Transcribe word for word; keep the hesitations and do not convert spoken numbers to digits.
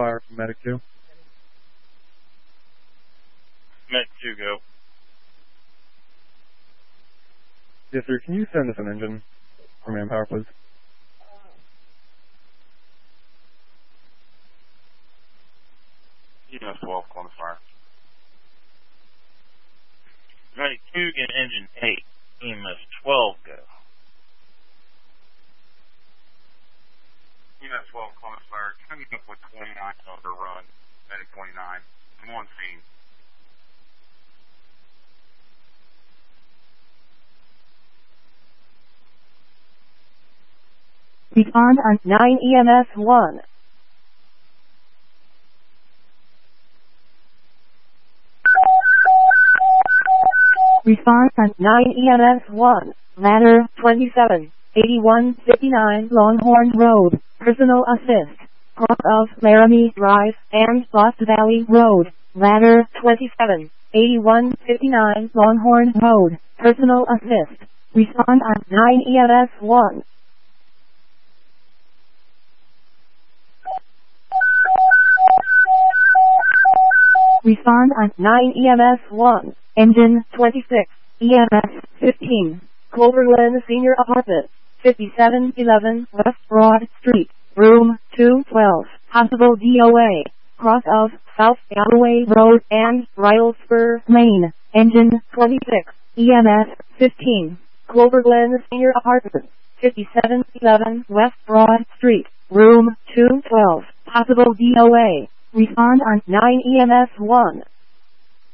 fire from Medic two. Medic two, go. Yes, sir. Can you send us an engine for manpower, please? E M S twelve, calling the fire. Medic two, get engine eight. E M S twelve, go. E M S twelve, calling the fire. Coming up with twenty-nine on the run. Medic twenty-nine. I'm on scene. Respond on nine E M S one. Respond on nine E M S one. Ladder twenty-seven, eighty-one fifty-nine Longhorn Road. Personal assist. Cross of Laramie Drive and Lost Valley Road. Ladder twenty-seven, eighty-one fifty-nine Longhorn Road. Personal assist. Respond on nine E M S one. Respond on nine E M S one. Engine twenty-six, E M S fifteen. Cloverland Senior Apartment, fifty-seven eleven West Broad Street, Room two twelve. Possible D O A. Cross of South Galloway Road and Ryle Spur, Maine. Engine twenty-six, E M S fifteen. Cloverland Senior Apartment, fifty-seven eleven West Broad Street, Room two twelve. Possible D O A. Respond on nine E M S one.